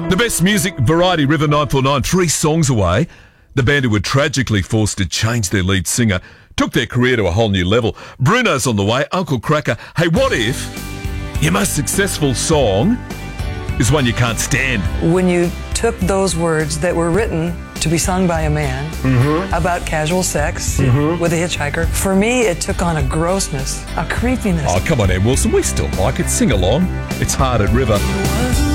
The Best Music Variety River 949, 3 songs away. The band who were tragically forced to change their lead singer took their career to a whole new level. Bruno's on the way, Uncle Cracker. Hey, what if your most successful song is one you can't stand? When you took those words that were written to be sung by a man about casual sex with a hitchhiker, for me it took on a grossness, a creepiness. Oh, come on, Em Wilson, we still like it. Sing along. It's Hard at River.